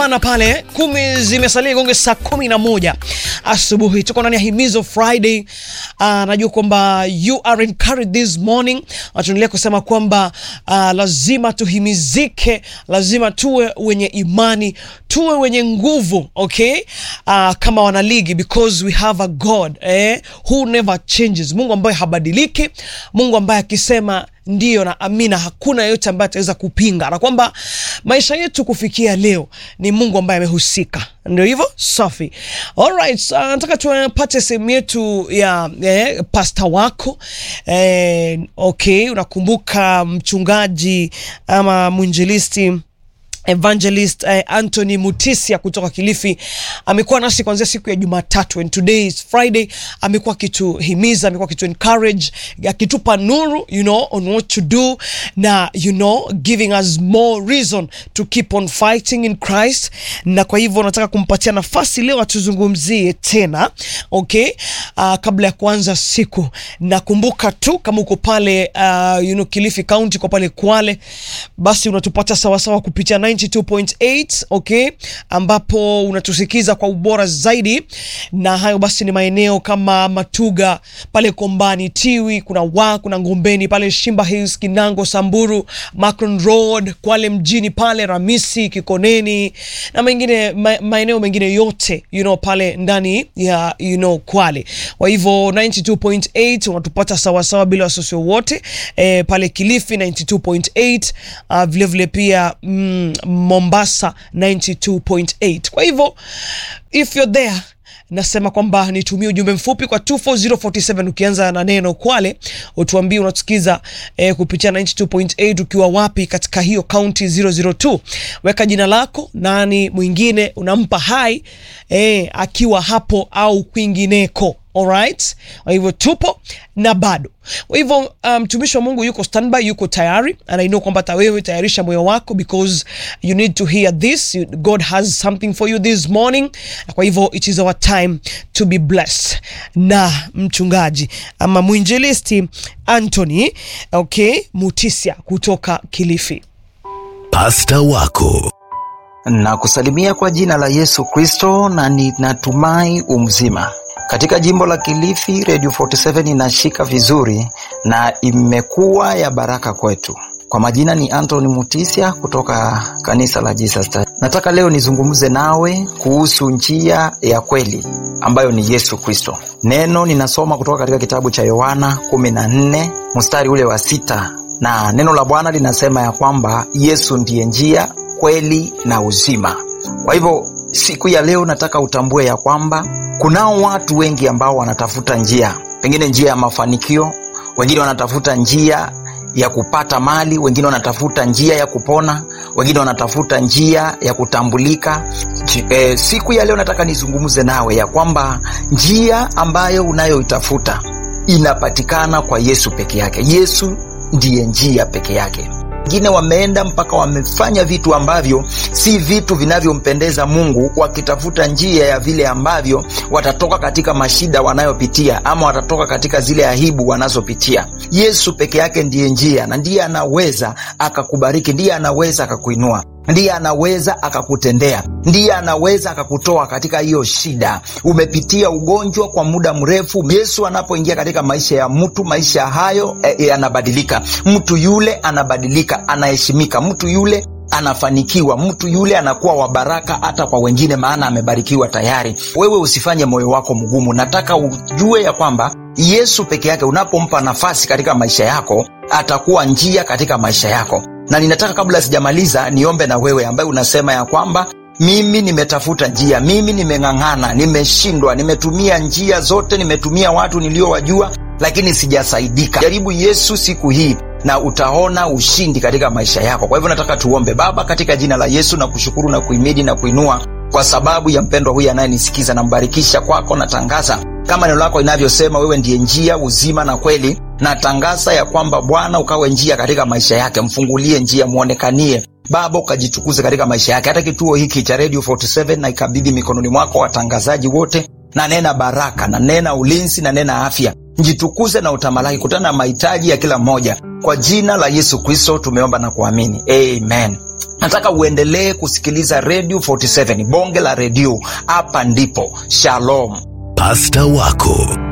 Na pale 10 zimesalia gonge saa 11 asubuhi. Tuko ndani ya Himizo Friday. Najua kwamba you are encouraged this morning. Tunaendelea kusema kwamba lazima tuhimizike, lazima tuwe wenye imani, tuwe wenye nguvu, okay? Kama wanaligi, because we have a God who never changes. Mungu ambaye habadiliki, Mungu ambaye akisema ndio na amina, hakuna yote ambaye ataweza kupinga, na kwamba maisha yetu kufikia leo ni Mungu ambaye amehusika. Ndio hivyo, safi. Alright, nataka tupate sehemu yetu ya pastor wako. Okay, unakumbuka mchungaji ama mwinjilisti Evangelist Anthony Mutisia kutoka Kilifi amekuwa nasi kuanzia siku ya Jumatatu, and today is Friday. Amekuwa kituhimiza, amekuwa kitu encourage, akitupa nuru, on what to do, na giving us more reason to keep on fighting in Christ. Na kwa hivyo nataka kumpatia nafasi leo atuzungumzie tena, okay? Kabla ya kuanza siku, nakumbuka tu kama uko pale Kilifi County, kwa pale Kwale, basi unatupata sawa sawa kupitia 92.8, okay, ambapo unatusikiza kwa ubora zaidi. Na hayo basi ni maeneo kama Matuga, pale Kombani, Tiwi, kuna Ngombeni pale, Shimba Hills, Kinango, Samburu, Macron Road, Kwale mjini pale, Ramisi, Kikoneni, na maeneo mengine yote pale ndani ya Kwale. Kwa hivyo 92.8 unatupata sawa sawa bila wasiwasi wote. Pale Kilifi 92.8, vile vile pia Mombasa 92.8. Kwa hivyo if you're there, nasema kwamba nitumie ujumbe mfupi kwa 24047 ukianza na neno Kwale, utuambie unatusikiza kupitia 92.8 ukiwa wapi katika hiyo county 002. Weka jina lako, nani mwingine unampa hai akiwa hapo au kwingineko. Alright, kwa hivyo tupo na bado. Kwa hivyo mtumishi wa Mungu yuko standby, yuko tayari, and I know kwamba wewe tayarisha moyo wako, because you need to hear this. God has something for you this morning. Kwa hivyo it is our time to be blessed na mchungaji ama mwinjilisti Anthony, okay, Mutisia kutoka Kilifi. Pastor wako na kusalimia kwa jina la Yesu Kristo, na ninatumai umzima. Katika jimbo la Kilifi, Radio 47 inashika vizuri na imekuwa ya baraka kwetu. Kwa majina ni Anthony Mutisia kutoka kanisa la Jesus. Nataka leo nizungumze nawe kuhusu njia ya kweli ambayo ni Yesu Kristo. Neno ninasoma kutoka katika kitabu cha Yohana 14 mstari ule wa 6, na neno la Bwana linasema ya kwamba Yesu ndiye njia, kweli na uzima. Kwa hivyo siku ya leo nataka utambue ya kwamba kunao watu wengi ambao wanatafuta njia, pengine njia ya mafanikio, wengine wanatafuta njia ya kupata mali, wengine wanatafuta njia ya kupona, wengine wanatafuta njia ya kutambulika. Siku ya leo nataka nizungumze nawe ya kwamba njia ambayo unayoitafuta inapatikana kwa Yesu peke yake. Yesu ndiye njia peke yake. Wengine wameenda mpaka wamefanya vitu ambavyo si vitu vinavyompendeza Mungu, wakitafuta njia ya vile ambavyo watatoka katika mashida wanayopitia, ama watatoka katika zile aibu wanazopitia. Yesu peke yake ndiye njia, na ndiye anaweza akakubariki, ndiye anaweza akakuinua, ndiye anaweza akakutendea, ndiye anaweza akakutoa katika hiyo shida. Umepitia ugonjwa kwa muda mrefu, Yesu anapoingia katika maisha ya mtu, maisha hayo yanabadilika. Mtu yule anabadilika, anaheshimika, mtu yule anafanikiwa, mtu yule anakuwa wa baraka hata kwa wengine, maana amebarikiwa tayari. Wewe usifanye moyo wako mgumu. Nataka ujue ya kwamba Yesu peke yake unapompa nafasi katika maisha yako, atakuwa njia katika maisha yako. Na ninataka kabla sijamaliza niombe na wewe ambaye unasema ya kwamba mimi nimetafuta njia, mimi nimeng'ang'ana, nimeshindwa, nimetumia njia zote, nimetumia watu niliowajua, lakini sijasaidika. Jaribu Yesu siku hii na utaona ushindi katika maisha yako. Kwa hivyo nataka tuombe. Baba, katika jina la Yesu na kushukuru na kuhimidi na kuinua kwa sababu ya mpendwa huyu anayenisikiza, na mbarikisha kwako. Natangaza kama neno lako inavyosema, wewe ndiye njia, uzima na kweli. Natangaza ya kwamba Bwana ukawe njia katika maisha yake, mfungulie njia, muonekanie Baba, ukajitukuze katika maisha yake. Hata kituo hiki cha Radio 47 na ikabidhi mikononi mwako watangazaji wote, na nena baraka, na nena ulinzi, na nena afya. Njitukuze na utamalaki, kutana na mahitaji ya kila mmoja. Kwa jina la Yesu Kristo tumeomba na kuamini. Amen. Nataka uendelee kusikiliza Radio 47, bonge la radio. Hapa ndipo. Shalom. Pasta wako.